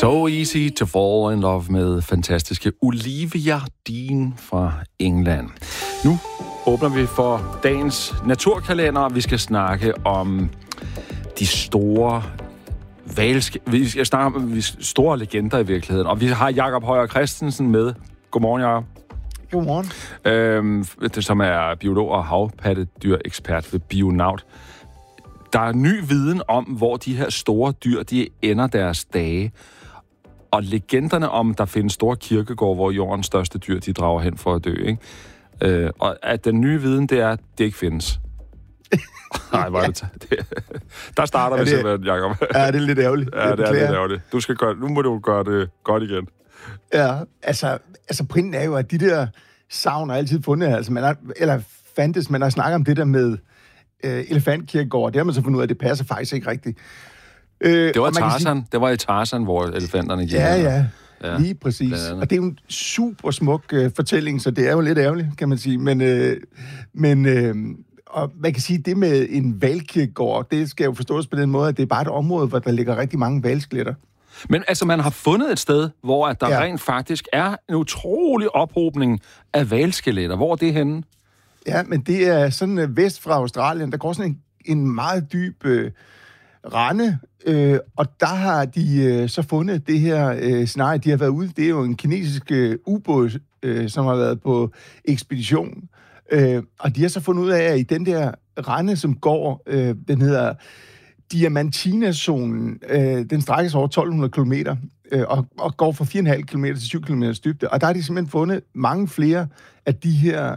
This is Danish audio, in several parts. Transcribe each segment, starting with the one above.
So Easy to Fall in Love med fantastiske Olivia Dean fra England. Nu åbner vi for dagens naturkalender, og vi skal snakke om de store vi skal snakke om store legender i virkeligheden. Og vi har Jakob Højer Christensen med. Godmorgen, Jakob. Godmorgen. Som er biolog og havpattedyr-ekspert ved Bionaut. Der er ny viden om, hvor de her store dyr, de ender deres dage. Og legenderne om, der findes store kirkegårde, hvor jordens største dyr, de drager hen for at dø, ikke? Og at den nye viden, det er, at det ikke findes. Nej, var det der starter vi simpelthen, Jacob. Ja, det er lidt ærgerligt. Ja, det er lidt ærgerligt. Nu må du gøre det godt igen. Ja, altså pointen er jo, at de der savn har altid fundet, altså man har snakket om det der med elefantkirkegård, det har man så fundet ud af, at det passer faktisk ikke rigtigt. Det var Tarzan. Det var i Tarzan, hvor elefanterne gik. Ja, lige præcis. Og det er jo en super smuk fortælling, så det er jo lidt ærgerligt, kan man sige. Men og man kan sige, det med en hvalkirkegård, det skal jo forstås på den måde, at det er bare et område, hvor der ligger rigtig mange hvalskeletter. Men altså, man har fundet et sted, hvor at der rent faktisk er en utrolig ophobning af hvalskeletter. Hvor er det henne? Ja, men det er sådan vest fra Australien. Der går sådan en meget dyb rende, og der har de så fundet det her scenarie, de har været ude. Det er jo en kinesisk ubåd, som har været på ekspedition. Og de har så fundet ud af, at i den der rende, som går, den hedder Diamantina-zonen, den strækker sig over 1200 kilometer, og går fra 4,5 km til 7 km dybde. Og der har de simpelthen fundet mange flere af de her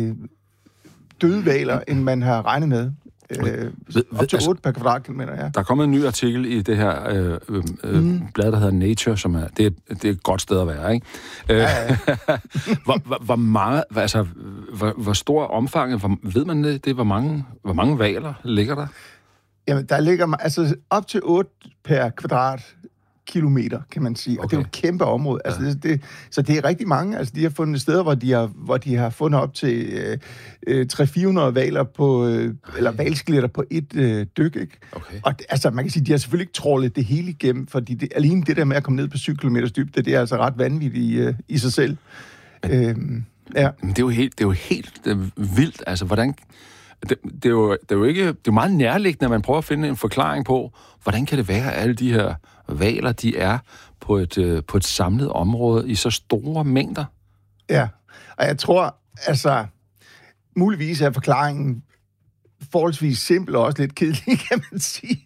døde hvaler, end man har regnet med. Op til 8 per kvadratkilometer, ja. Der er kommet en ny artikel i det her blad, der hedder Nature, som er, det er et godt sted at være, ikke? Ja. Hvor stor omfanget, ved man det? Hvor mange hvaler ligger der? Jamen, der ligger altså op til 8 per kvadratkilometer, kan man sige. Okay. Og det er jo et kæmpe område. Altså, så det er rigtig mange. Altså, de har fundet steder, hvor de har fundet op til 300-400 hvaler på, eller hvalskeletter på et dyk, ikke? Okay. Og altså, man kan sige, de har selvfølgelig ikke trålet det hele igennem, fordi alene det der med at komme ned på 7 km dybde, det er altså ret vanvittigt i sig selv. Ja. Men det er jo helt vildt. Altså, hvordan... Det er jo meget nærliggende, at man prøver at finde en forklaring på, hvordan kan det være, at alle de her hvaler, de er på et samlet område i så store mængder? Ja, og jeg tror, altså, muligvis er forklaringen forholdsvis simpel og også lidt kedelig, kan man sige.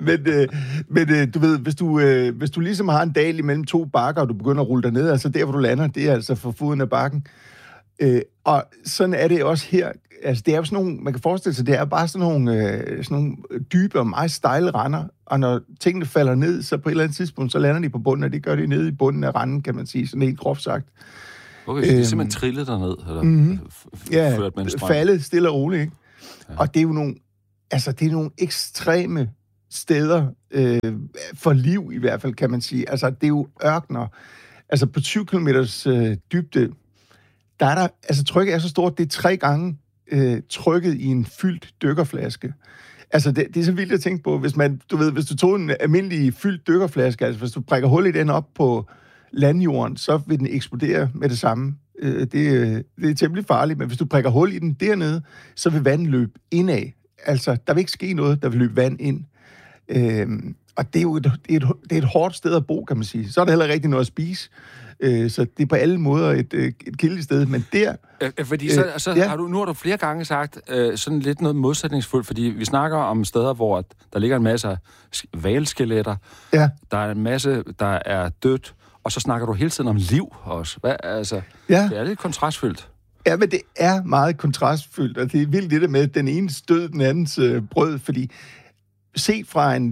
Men du ved, hvis du ligesom har en dal imellem to bakker, og du begynder at rulle dig ned, altså der, hvor du lander, det er altså for foden af bakken. Og sådan er det også her. Altså, det er jo sådan nogle, man kan forestille sig, det er bare sådan nogle dybe og meget stejle render, og når tingene falder ned, så på et eller andet tidspunkt, så lander de på bunden, og det gør de nede i bunden af renden, kan man sige, sådan helt groft sagt. Okay, så det er simpelthen trillet derned, eller ført med en strøm? Faldet stille og roligt, ikke? Ja. Og det er jo nogle ekstreme steder for liv, i hvert fald, kan man sige. Altså, det er jo ørkener. Altså, på 20 kilometers dybde, der er altså trykket er så stort, det er 3 gange trykket i en fyldt dykkerflaske. Altså, det er så vildt at tænke på, hvis du tog en almindelig fyldt dykkerflaske, altså hvis du prikker hul i den op på landjorden, så vil den eksplodere med det samme. Det er temmelig farligt, men hvis du prikker hul i den dernede, så vil vandet løbe indad. Altså, der vil ikke ske noget, der vil løbe vand ind. Og det er jo et hårdt sted at bo, kan man sige. Så er der heller rigtig noget at spise. Så det er på alle måder et kedeligt sted, men der... Fordi nu har du flere gange sagt sådan lidt noget modsætningsfuldt, fordi vi snakker om steder, hvor der ligger en masse hvalskeletter, der er en masse, der er dødt, og så snakker du hele tiden om liv også. Det er lidt kontrastfyldt. Ja, men det er meget kontrastfyldt, og det er vildt det der med den ene stød, den andens brød, fordi set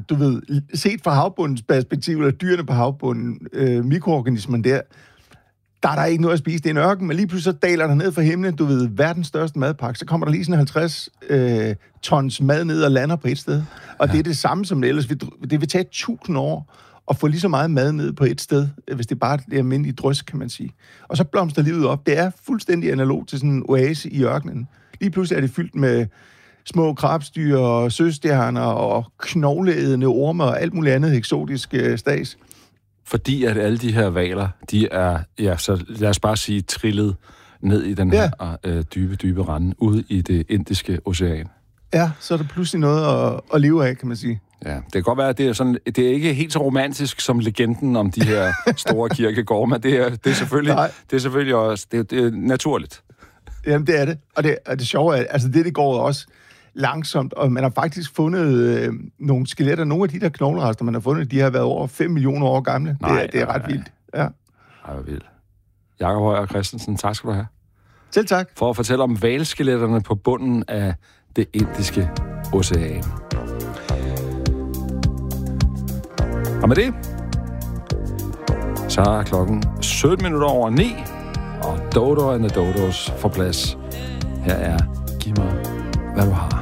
fra havbundens perspektiv, eller dyrene på havbunden, mikroorganismen der er der ikke noget at spise. Det er en ørken, men lige pludselig så daler der ned fra himlen, verdens største madpakke, så kommer der lige sådan 50 tons mad ned og lander på et sted. Og det er det samme som ellers. Det vil tage 1000 år at få lige så meget mad ned på et sted, hvis det bare er almindelig drøs, kan man sige. Og så blomster livet op. Det er fuldstændig analog til sådan en oase i ørkenen. Lige pludselig er det fyldt med små krabstyr og søstjerner og knogleædende orme og alt muligt andet eksotisk stads. fordi at alle de her hvaler, de er, ja, så lad os bare sige, trillet ned i den her dybe rende ude i det Indiske Ocean. Ja, så er der pludselig noget at leve af, kan man sige. Ja, det kan godt være, at det er ikke helt så romantisk som legenden om de her store kirkegårde, men det er selvfølgelig også det er naturligt. Jamen, det er det. Og det sjove er, altså det går også langsomt, og man har faktisk fundet nogle skeletter. Nogle af de der knoglerester, man har fundet, de har været over 5 millioner år gamle. Det er ret vildt. Ja. Ej, hvor vildt. Jakob Højer Christensen, tak skal du have. Selv tak. For at fortælle om hvalskeletterne på bunden af det Indiske Ocean. Og med det, så er klokken 17:17, og Dodo and the Dodos får plads. Her er Giv mig, hvad du har.